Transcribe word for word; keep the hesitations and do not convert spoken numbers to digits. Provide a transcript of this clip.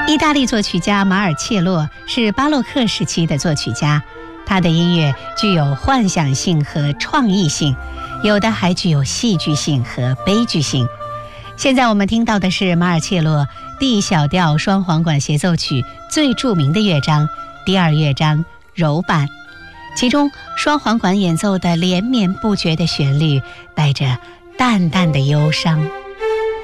意大利作曲家马尔切洛是巴洛克时期的作曲家，他的音乐具有幻想性和创意性，有的还具有戏剧性和悲剧性。现在我们听到的是马尔切洛 D 小调双簧管协奏曲最著名的乐章第二乐章柔板，其中双簧管演奏的连绵不绝的旋律带着淡淡的忧伤。